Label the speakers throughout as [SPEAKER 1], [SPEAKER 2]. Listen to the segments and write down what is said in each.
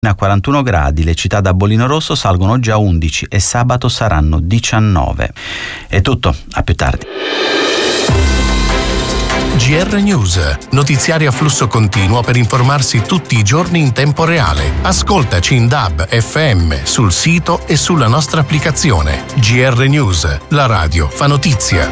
[SPEAKER 1] a 41 gradi, le città da bollino rosso salgono già 11 e sabato saranno 19. È tutto, a più tardi.
[SPEAKER 2] GR News, notiziari a flusso continuo per informarsi tutti i giorni in tempo reale. Ascoltaci in DAB, FM, sul sito e sulla nostra applicazione. GR News, la radio fa notizia.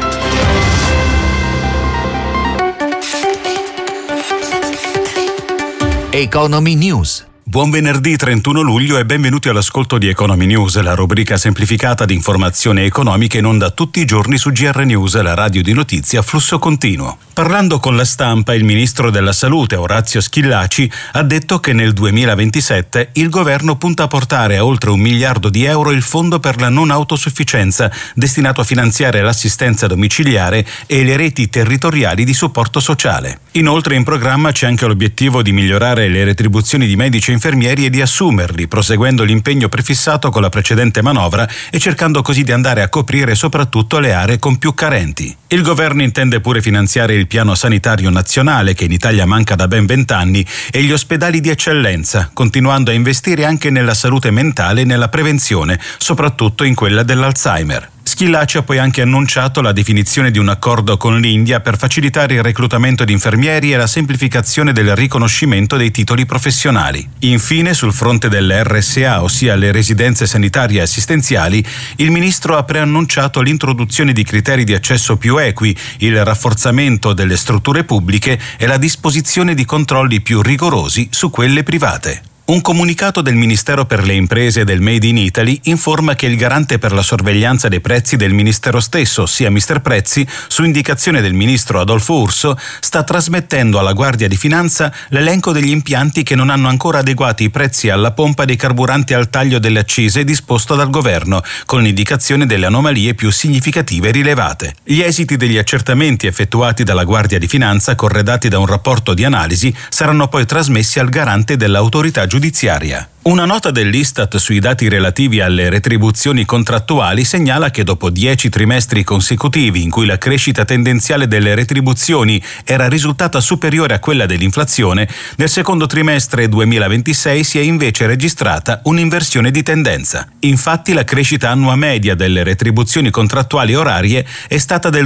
[SPEAKER 3] Economy News.
[SPEAKER 4] Buon venerdì 31 luglio e benvenuti all'ascolto di Economy News, la rubrica semplificata di informazioni economiche in onda tutti i giorni su GR News, la radio di notizie a flusso continuo. Parlando con la stampa, il ministro della Salute, Orazio Schillaci, ha detto che nel 2027 il governo punta a portare a oltre 1 miliardo di euro il fondo per la non autosufficienza, destinato a finanziare l'assistenza domiciliare e le reti territoriali di supporto sociale. Inoltre in programma c'è anche l'obiettivo di migliorare le retribuzioni di medici e infermieri e di assumerli, proseguendo l'impegno prefissato con la precedente manovra e cercando così di andare a coprire soprattutto le aree con più carenti. Il governo intende pure finanziare il piano sanitario nazionale, che in Italia manca da ben 20 anni, e gli ospedali di eccellenza, continuando a investire anche nella salute mentale e nella prevenzione, soprattutto in quella dell'Alzheimer. Schillaci ha poi anche annunciato la definizione di un accordo con l'India per facilitare il reclutamento di infermieri e la semplificazione del riconoscimento dei titoli professionali. Infine, sul fronte delle RSA, ossia le residenze sanitarie assistenziali, il ministro ha preannunciato l'introduzione di criteri di accesso più equi, il rafforzamento delle strutture pubbliche e la disposizione di controlli più rigorosi su quelle private. Un comunicato del Ministero per le Imprese e del Made in Italy informa che il garante per la sorveglianza dei prezzi del Ministero stesso, ossia Mister Prezzi, su indicazione del Ministro Adolfo Urso, sta trasmettendo alla Guardia di Finanza l'elenco degli impianti che non hanno ancora adeguati i prezzi alla pompa dei carburanti al taglio delle accise disposto dal Governo, con l'indicazione delle anomalie più significative rilevate. Gli esiti degli accertamenti effettuati dalla Guardia di Finanza, corredati da un rapporto di analisi, saranno poi trasmessi al garante dell'autorità giudiziaria. Una nota dell'Istat sui dati relativi alle retribuzioni contrattuali segnala che dopo 10 trimestri consecutivi in cui la crescita tendenziale delle retribuzioni era risultata superiore a quella dell'inflazione, nel secondo trimestre 2026 si è invece registrata un'inversione di tendenza. Infatti la crescita annua media delle retribuzioni contrattuali orarie è stata del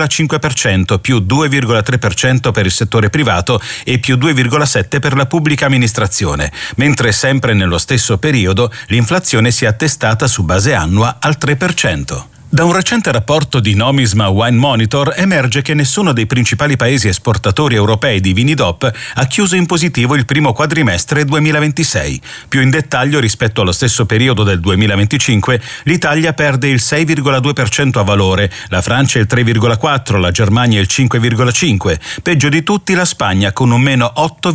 [SPEAKER 4] 2,5%, più 2,3% per il settore privato e più 2,7% per la pubblica amministrazione, mentre sempre nello stesso periodo l'inflazione si è attestata su base annua al 3%. Da un recente rapporto di Nomisma Wine Monitor emerge che nessuno dei principali paesi esportatori europei di vini DOP ha chiuso in positivo il primo quadrimestre 2026. Più in dettaglio, rispetto allo stesso periodo del 2025, l'Italia perde il 6,2% a valore, la Francia il 3,4%, la Germania il 5,5%, peggio di tutti la Spagna con un meno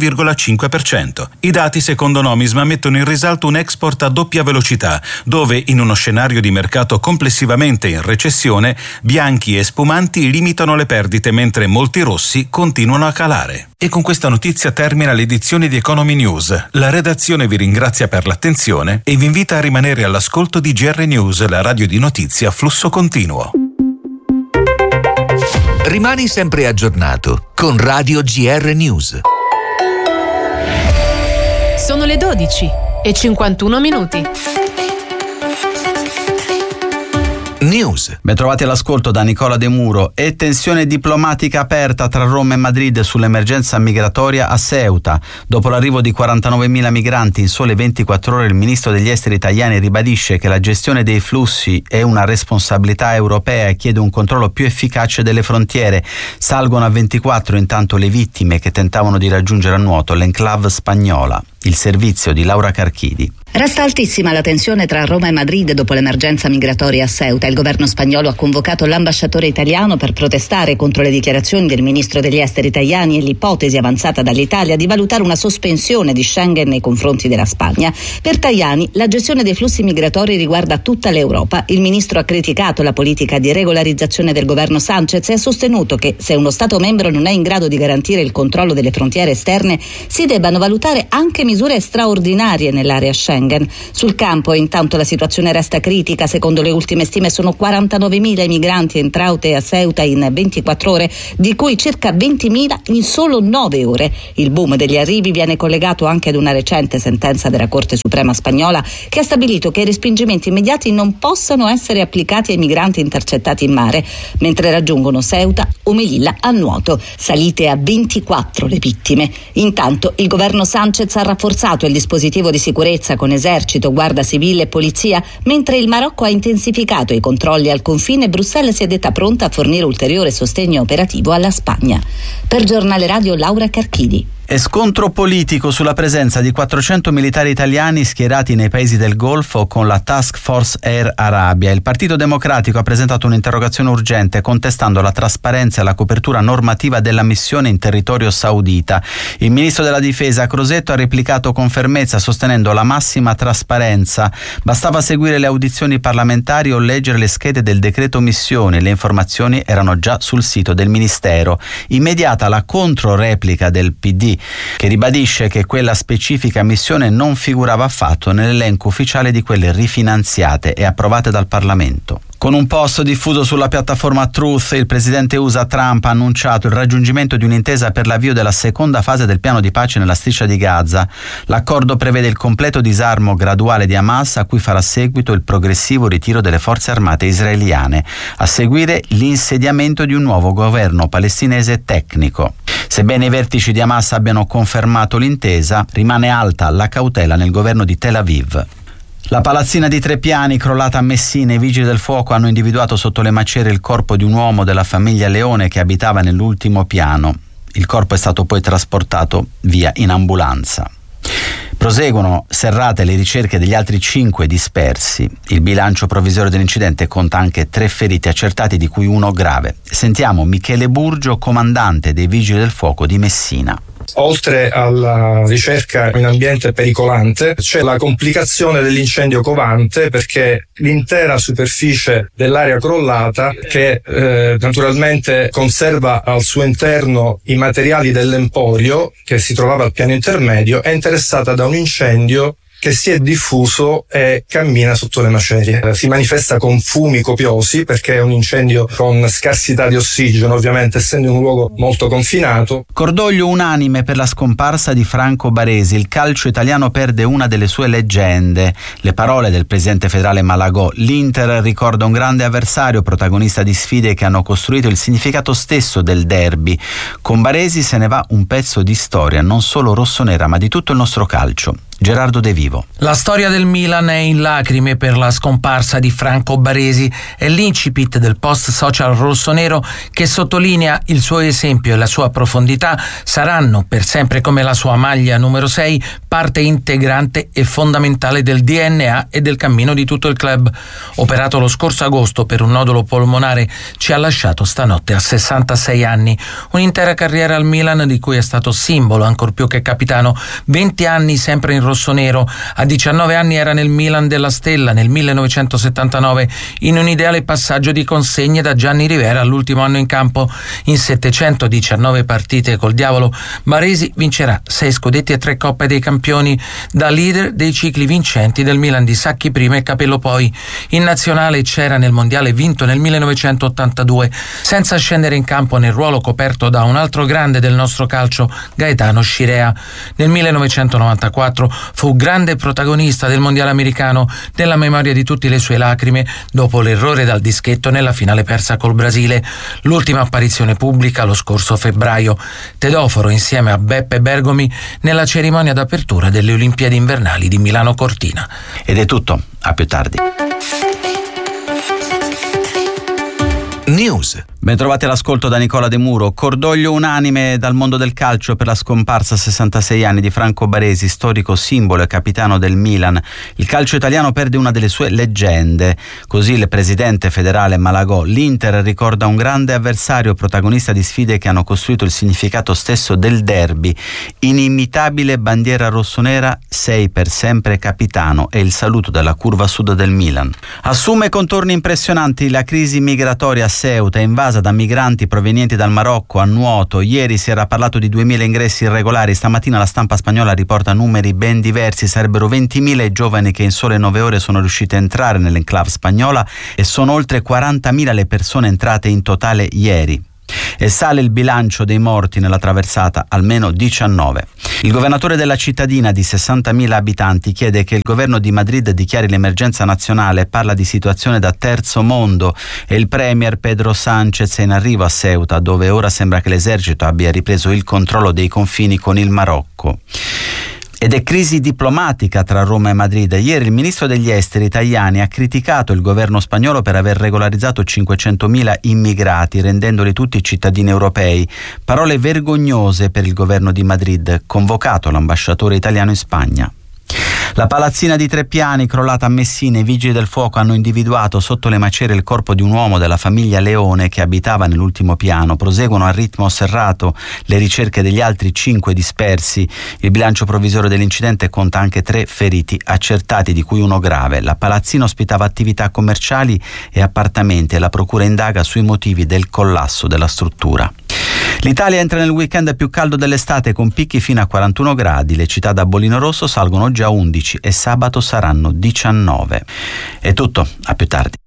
[SPEAKER 4] 8,5%. I dati, secondo Nomisma, mettono in risalto un export a doppia velocità, dove in uno scenario di mercato complessivamente in recessione, bianchi e spumanti limitano le perdite mentre molti rossi continuano a calare. E con questa notizia termina l'edizione di Economy News. La redazione vi ringrazia per l'attenzione e vi invita a rimanere all'ascolto di GR News, la radio di notizie a flusso continuo.
[SPEAKER 3] Rimani sempre aggiornato con Radio GR News.
[SPEAKER 5] Sono le 12:51.
[SPEAKER 3] News.
[SPEAKER 1] Bentrovati all'ascolto da Nicola De Muro. E tensione diplomatica aperta tra Roma e Madrid sull'emergenza migratoria a Ceuta. Dopo l'arrivo di 49.000 migranti in sole 24 ore, il ministro degli esteri italiani ribadisce che la gestione dei flussi è una responsabilità europea e chiede un controllo più efficace delle frontiere. Salgono a 24 intanto le vittime che tentavano di raggiungere a nuoto l'enclave spagnola. Il servizio di Laura Carchidi.
[SPEAKER 6] Resta altissima la tensione tra Roma e Madrid dopo l'emergenza migratoria a Ceuta. Il governo spagnolo ha convocato l'ambasciatore italiano per protestare contro le dichiarazioni del ministro degli esteri italiani e l'ipotesi avanzata dall'Italia di valutare una sospensione di Schengen nei confronti della Spagna. Per Tajani la gestione dei flussi migratori riguarda tutta l'Europa. Il ministro ha criticato la politica di regolarizzazione del governo Sánchez e ha sostenuto che se uno Stato membro non è in grado di garantire il controllo delle frontiere esterne si debbano valutare anche misure straordinarie nell'area Schengen. Schengen. Sul campo intanto la situazione resta critica, secondo le ultime stime sono 49.000 i migranti entrati a Ceuta in 24 ore, di cui circa 20.000 in solo 9 ore. Il boom degli arrivi viene collegato anche ad una recente sentenza della Corte Suprema spagnola che ha stabilito che i respingimenti immediati non possano essere applicati ai migranti intercettati in mare mentre raggiungono Ceuta o Melilla a nuoto. Salite a 24 le vittime. Intanto il governo Sanchez ha rafforzato il dispositivo di sicurezza con esercito, guardia civile e polizia, mentre il Marocco ha intensificato i controlli al confine e Bruxelles si è detta pronta a fornire ulteriore sostegno operativo alla Spagna. Per Giornale Radio Laura Carchidi.
[SPEAKER 1] E scontro politico sulla presenza di 400 militari italiani schierati nei paesi del Golfo con la Task Force Air Arabia. Il Partito Democratico ha presentato un'interrogazione urgente contestando la trasparenza e la copertura normativa della missione in territorio saudita. Il ministro della Difesa Crosetto ha replicato con fermezza sostenendo la massima trasparenza. Bastava seguire le audizioni parlamentari o leggere le schede del decreto missione. Le informazioni erano già sul sito del Ministero. Immediata la controreplica del PD, che ribadisce che quella specifica missione non figurava affatto nell'elenco ufficiale di quelle rifinanziate e approvate dal Parlamento. Con un post diffuso sulla piattaforma Truth, il presidente USA Trump ha annunciato il raggiungimento di un'intesa per l'avvio della seconda fase del piano di pace nella striscia di Gaza. L'accordo prevede il completo disarmo graduale di Hamas, a cui farà seguito il progressivo ritiro delle forze armate israeliane. A seguire l'insediamento di un nuovo governo palestinese tecnico. Sebbene i vertici di Hamas abbiano confermato l'intesa, rimane alta la cautela nel governo di Tel Aviv. La palazzina di 3 piani crollata a Messina, i vigili del fuoco hanno individuato sotto le macerie il corpo di un uomo della famiglia Leone che abitava nell'ultimo piano. Il corpo è stato poi trasportato via in ambulanza. Proseguono serrate le ricerche degli altri 5 dispersi. Il bilancio provvisorio dell'incidente conta anche 3 feriti accertati, di cui 1 grave. Sentiamo Michele Burgio, comandante dei Vigili del Fuoco di Messina.
[SPEAKER 7] Oltre alla ricerca in ambiente pericolante, c'è la complicazione dell'incendio covante, perché l'intera superficie dell'area crollata, che naturalmente conserva al suo interno i materiali dell'emporio che si trovava al piano intermedio, è interessata da un incendio che si è diffuso e cammina sotto le macerie. Si manifesta con fumi copiosi perché è un incendio con scarsità di ossigeno, ovviamente essendo un luogo molto confinato.
[SPEAKER 1] Cordoglio unanime per la scomparsa di Franco Baresi. Il calcio italiano perde una delle sue leggende. Le parole del presidente federale Malagò: l'Inter ricorda un grande avversario, protagonista di sfide che hanno costruito il significato stesso del derby. Con Baresi se ne va un pezzo di storia, non solo rossonera ma di tutto il nostro calcio. Gerardo De Vivo.
[SPEAKER 8] La storia del Milan è in lacrime per la scomparsa di Franco Baresi. È l'incipit del post social rossonero che sottolinea il suo esempio e la sua profondità saranno, per sempre come la sua maglia numero 6, parte integrante e fondamentale del DNA e del cammino di tutto il club. Operato lo scorso agosto per un nodulo polmonare, ci ha lasciato stanotte a 66 anni. Un'intera carriera al Milan di cui è stato simbolo, ancor più che capitano. 20 anni sempre in rossonero. A 19 anni era nel Milan della Stella, nel 1979, in un ideale passaggio di consegne da Gianni Rivera all'ultimo anno in campo. In 719 partite col Diavolo, Baresi vincerà 6 scudetti e 3 Coppe dei Campioni, da leader dei cicli vincenti del Milan di Sacchi prima e Capello poi. In nazionale c'era nel mondiale vinto nel 1982, senza scendere in campo nel ruolo coperto da un altro grande del nostro calcio, Gaetano Scirea. Nel 1994 fu grande protagonista del mondiale americano, nella memoria di tutte le sue lacrime dopo l'errore dal dischetto nella finale persa col Brasile. L'ultima apparizione pubblica lo scorso febbraio. Tedoforo insieme a Beppe Bergomi nella cerimonia d'apertura delle Olimpiadi invernali di Milano Cortina.
[SPEAKER 1] Ed è tutto, a più tardi.
[SPEAKER 3] News.
[SPEAKER 1] Bentrovati all'ascolto da Nicola De Muro. Cordoglio unanime dal mondo del calcio per la scomparsa a 66 anni di Franco Baresi, storico simbolo e capitano del Milan. Il calcio italiano perde una delle sue leggende. Così il presidente federale Malagò: l'Inter ricorda un grande avversario, protagonista di sfide che hanno costruito il significato stesso del derby. Inimitabile bandiera rossonera, sei per sempre capitano, è il saluto dalla curva sud del Milan. Assume contorni impressionanti la crisi migratoria a Ceuta, invasa invasa da migranti provenienti dal Marocco a nuoto. Ieri si era parlato di 2.000 ingressi irregolari, stamattina la stampa spagnola riporta numeri ben diversi, sarebbero 20.000 i giovani che in sole 9 ore sono riusciti a entrare nell'enclave spagnola e sono oltre 40.000 le persone entrate in totale ieri. E sale il bilancio dei morti nella traversata, almeno 19. Il governatore della cittadina di 60.000 abitanti chiede che il governo di Madrid dichiari l'emergenza nazionale, parla di situazione da terzo mondo, e il premier Pedro Sánchez è in arrivo a Ceuta, dove ora sembra che l'esercito abbia ripreso il controllo dei confini con il Marocco. Ed è crisi diplomatica tra Roma e Madrid. Ieri il ministro degli esteri Tajani ha criticato il governo spagnolo per aver regolarizzato 500.000 immigrati, rendendoli tutti cittadini europei. Parole vergognose per il governo di Madrid, convocato l'ambasciatore italiano in Spagna. La palazzina di 3 piani crollata a Messina, i vigili del fuoco hanno individuato sotto le macerie il corpo di un uomo della famiglia Leone che abitava nell'ultimo piano. Proseguono a ritmo serrato le ricerche degli altri 5 dispersi. Il bilancio provvisorio dell'incidente conta anche 3 feriti accertati, di cui uno grave. La palazzina ospitava attività commerciali e appartamenti e la procura indaga sui motivi del collasso della struttura. L'Italia entra nel weekend più caldo dell'estate con picchi fino a 41 gradi. Le città da bollino rosso salgono oggi a 11 e sabato saranno 19. È tutto, a più tardi.